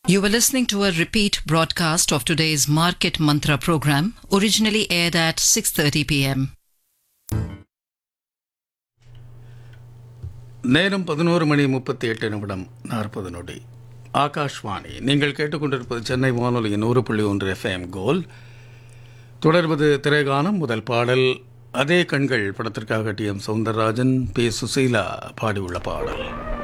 You were listening to a repeat broadcast of today's Market Mantra program, originally aired at 6:30 p.m. நேரம் 11:38 ஆகாஷ்வாணி. நீங்கள் கேட்டுக்கொண்டிருப்பது சென்னை வானொலியின் 100.1 FM கோல். தொடர்வது திரைகானம். முதல் பாடல் அதே கண்கள் படத்திற்காக டி.எம். சௌந்தரராஜன், பி. சுசீலா பாடியுள்ள பாடல்.